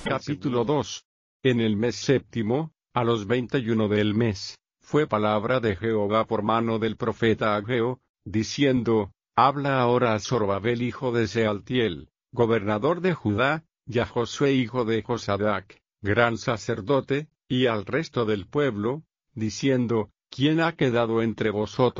Capítulo 2. En el mes séptimo, a los 21 del mes, fue palabra de Jehová por mano del profeta Ageo, diciendo: Habla ahora a Zorobabel hijo de Sealtiel, gobernador de Judá, y a Josué hijo de Josadac, gran sacerdote, y al resto del pueblo, diciendo: ¿Quién ha quedado entre vosotros